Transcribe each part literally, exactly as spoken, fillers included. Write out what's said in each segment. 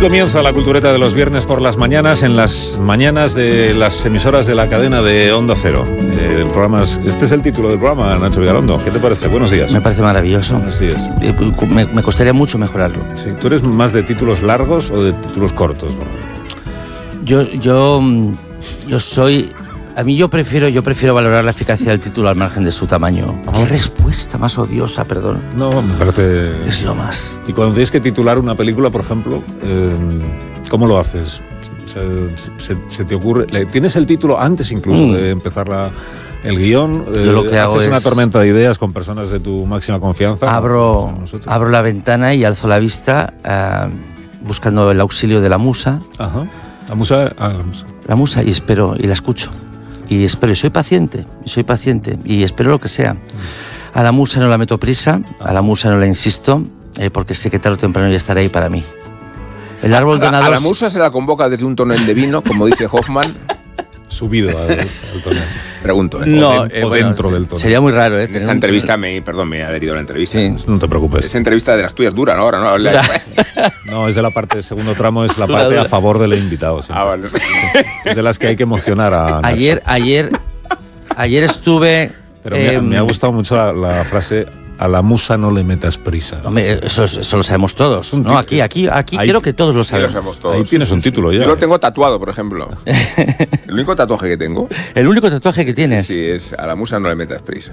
comienza la cultureta de los viernes por las mañanas, en las mañanas de las emisoras de la cadena de Onda Cero. Eh, el programa es, este es el título del programa, Nacho Vigalondo. ¿Qué te parece? Buenos días. Me parece maravilloso. Buenos días. Me, me costaría mucho mejorarlo. Sí, ¿tú eres más de títulos largos o de títulos cortos? Yo, yo, yo soy... A mí yo prefiero, yo prefiero valorar la eficacia del título al margen de su tamaño. Ah. Qué respuesta más odiosa, perdón. No, me parece... Es lo más. Y cuando tienes que titular una película, por ejemplo, eh, ¿cómo lo haces? Se, se, se te ocurre... ¿Tienes el título antes incluso mm. de empezar la, el guión? Yo lo que eh, hago ¿Haces es... una tormenta de ideas con personas de tu máxima confianza? Abro, abro la ventana y alzo la vista uh, buscando el auxilio de la musa. Ajá. La musa... Ah, la musa. La musa y espero, y la escucho. Y espero, y soy paciente, y soy paciente, y espero lo que sea. A la musa no la meto prisa, a la musa no la insisto, eh, porque sé que tarde o temprano ya estará ahí para mí. El árbol a, donador... A la musa se la convoca desde un tonel de vino, como dice Hoffman. Subido al, al tonel. Pregunto, ¿eh? No, o, de, eh, o bueno, dentro del tonel. Sería muy raro, ¿eh? En esta entrevista, me, perdón, me he adherido a la entrevista. Sí. No te preocupes. Esa entrevista de las tuyas dura, ¿no? Ahora, ¿no? La... No, es de la parte, el segundo tramo es la parte dura, dura. a favor del invitado. Siempre. Ah, vale. Es de las que hay que emocionar a... Ayer, ayer, ayer estuve... Pero eh, me, ha, me ha gustado mucho la, la frase... A la musa no le metas prisa. Hombre, eso, eso lo sabemos todos, ¿no? Aquí, aquí, aquí ahí, creo que todos lo sabemos. Sí, lo sabemos todos. Ahí tienes un título ya. Yo lo tengo tatuado, por ejemplo. El único tatuaje que tengo. ¿El único tatuaje que tienes? Sí, es a la musa no le metas prisa.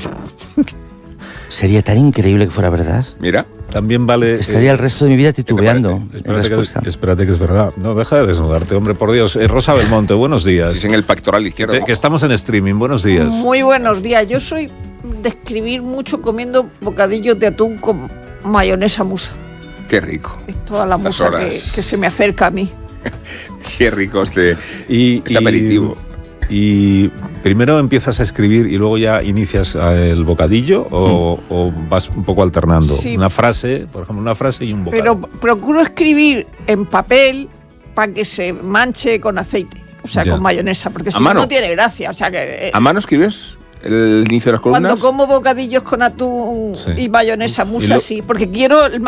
Sería tan increíble que fuera verdad. Mira. También vale... Estaría eh, el resto de mi vida titubeando. Espérate que, espérate que es verdad. No, deja de desnudarte, hombre, por Dios. Eh, Rosa Belmonte, buenos días. Sí, es en el pectoral izquierdo. Que, que estamos en streaming, buenos días. Muy buenos días. Yo soy de escribir mucho comiendo bocadillos de atún con mayonesa musa. Qué rico. Es toda la musa que, que se me acerca a mí. Qué rico este, y, este y, aperitivo. Y primero empiezas a escribir y luego ya inicias el bocadillo o, mm. o vas un poco alternando. Sí. Una frase, por ejemplo, una frase y un bocadillo. Pero procuro escribir en papel para que se manche con aceite, o sea, ya. con mayonesa, porque si no, no tiene gracia. O sea que, eh, ¿A mano escribes el inicio de las columnas? Cuando como bocadillos con atún sí. y mayonesa musa, y lo... sí, porque quiero el